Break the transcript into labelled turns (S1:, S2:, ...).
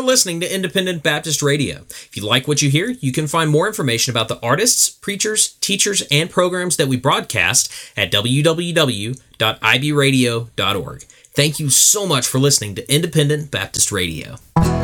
S1: listening to Independent Baptist Radio. If you like what you hear, you can find more information about the artists, preachers, teachers, and programs that we broadcast at www.ibradio.org. Thank you so much for listening to Independent Baptist Radio.